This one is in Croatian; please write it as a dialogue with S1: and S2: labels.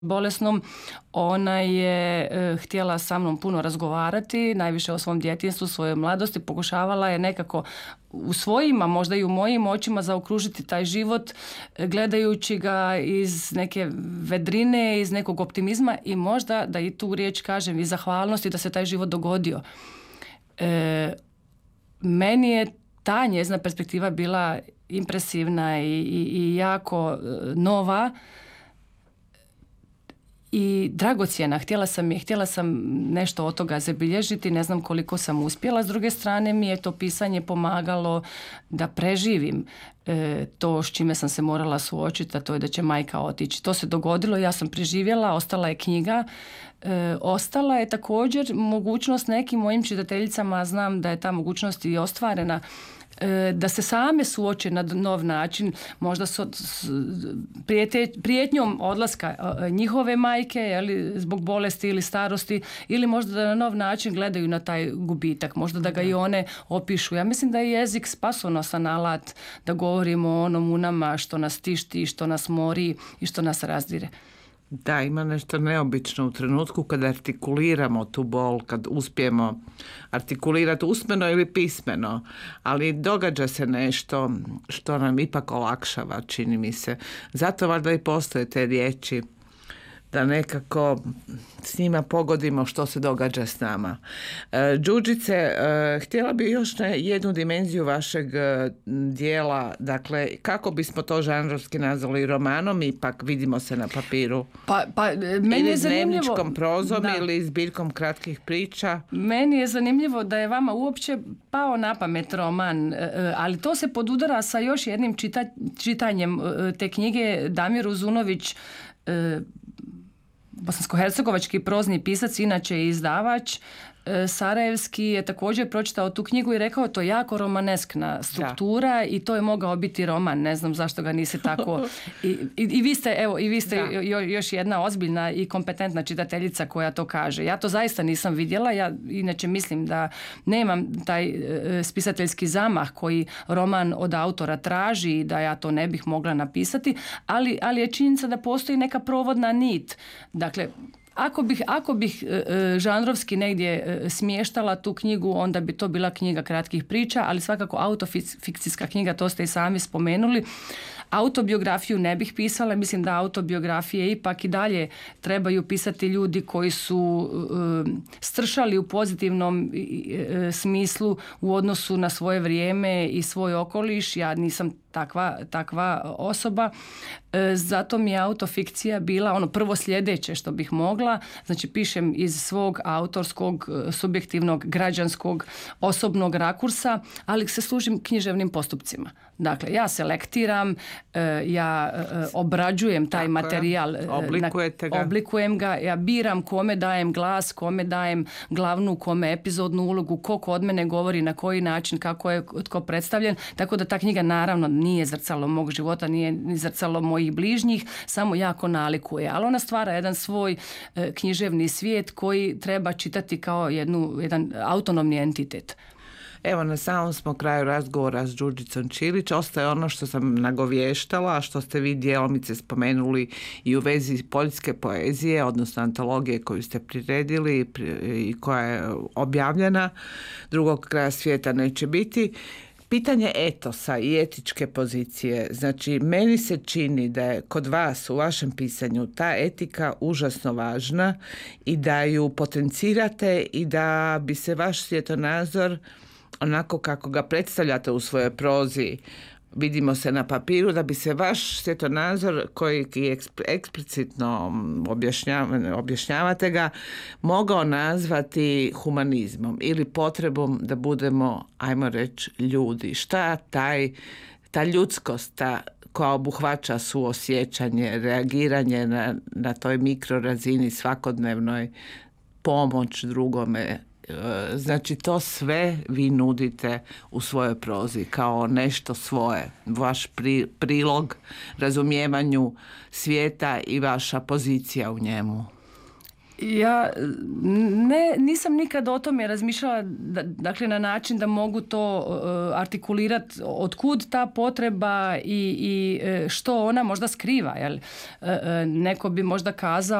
S1: bolesnom, ona je htjela sa mnom puno razgovarati, najviše o svom djetinjstvu, svojoj mladosti, pokušavala je nekako u svojima, možda i u mojim očima zaokružiti taj život, gledajući ga iz neke vedrine, iz nekog optimizma i možda da i tu riječ kažem i zahvalnosti da se taj život dogodio. Meni je ta njezina perspektiva bila impresivna i jako nova i dragocjena. Htjela sam nešto od toga zabilježiti, ne znam koliko sam uspjela. S druge strane mi je to pisanje pomagalo da preživim to s čime sam se morala suočiti, a to je da će majka otići. To se dogodilo, ja sam preživjela, ostala je knjiga. Ostala je također mogućnost nekim mojim čitateljicama, znam da je ta mogućnost i ostvarena, da se same suoče na nov način, možda s prijetnjom odlaska njihove majke, jeli, zbog bolesti ili starosti, ili možda da na nov način gledaju na taj gubitak, možda da ga i one opišu. Ja mislim da je jezik spasonosan alat da govorimo o onom u nama što nas tišti, što nas mori i što nas razdire.
S2: Da, ima nešto neobično u trenutku kad artikuliramo tu bol, kad uspijemo artikulirati usmeno ili pismeno, ali događa se nešto što nam ipak olakšava, čini mi se. Zato valjda i postoje te riječi, da nekako s njima pogodimo što se događa s nama. Đurđice, htjela bi još jednu dimenziju vašeg dijela, dakle, kako bismo to žanrovski nazvali romanom, ipak vidimo se na papiru.
S1: Pa meni je zanimljivo.
S2: Ili dnevničkom prozom ili zbiljkom kratkih priča.
S1: Meni je zanimljivo da je vama uopće pao na pamet roman, ali to se podudara sa još jednim čitanjem te knjige. Damir Uzunović, bosansko-hercegovački prozni pisac, inače i izdavač, sarajevski, je također pročitao tu knjigu i rekao to je jako romaneskna struktura i to je mogao biti roman. Ne znam zašto ga nisi tako... I vi ste još jedna ozbiljna i kompetentna čitateljica koja to kaže. Ja to zaista nisam vidjela. Ja inače mislim da nemam taj spisateljski zamah koji roman od autora traži i da ja to ne bih mogla napisati, ali je činjenica da postoji neka provodna nit. Dakle, Ako bih žanrovski negdje smještala tu knjigu, onda bi to bila knjiga kratkih priča, ali svakako autofikcijska knjiga, to ste i sami spomenuli. Autobiografiju ne bih pisala, mislim da autobiografije ipak i dalje trebaju pisati ljudi koji su stršali u pozitivnom smislu u odnosu na svoje vrijeme i svoj okoliš. Ja nisam takva osoba, zato mi je autofikcija bila ono prvo sljedeće što bih mogla. Znači pišem iz svog autorskog, subjektivnog, građanskog, osobnog rakursa, ali se služim književnim postupcima. Dakle, ja selektiram, ja obrađujem taj materijal, oblikujem ga, ja biram kome dajem glas, kome dajem glavnu, kome epizodnu ulogu, ko kod mene govori, na koji način, kako je tko predstavljen, tako da ta knjiga naravno nije zrcalo mog života, nije ni zrcalo mojih bližnjih, samo jako nalikuje, ali ona stvara jedan svoj književni svijet koji treba čitati kao jedan autonomni entitet.
S2: Evo, na samom smo kraju razgovora s Đurđicom Čilić. Ostaje ono što sam nagovještala, a što ste vi djelomice spomenuli i u vezi poljske poezije, odnosno antologije koju ste priredili i koja je objavljena. Drugog kraja svijeta neće biti. Pitanje etosa i etičke pozicije. Znači, meni se čini da je kod vas u vašem pisanju ta etika užasno važna i da ju potencirate i da bi se vaš svjetonazor, onako kako ga predstavljate u svojoj prozi, vidimo se na papiru, da bi se vaš svjetonazor koji eksplicitno objašnjavate ga, mogao nazvati humanizmom ili potrebom da budemo, ajmo reći, ljudi. Šta ta ljudskost, koja obuhvaća suosjećanje, reagiranje na toj mikrorazini svakodnevnoj, pomoć drugome. Znači, to sve vi nudite u svojoj prozi kao nešto svoje, vaš prilog razumijevanju svijeta i vaša pozicija u njemu.
S1: Ja nisam nikad o tome razmišljala, dakle na način da mogu to artikulirati otkud ta potreba i što ona možda skriva. Jel? Neko bi možda kazao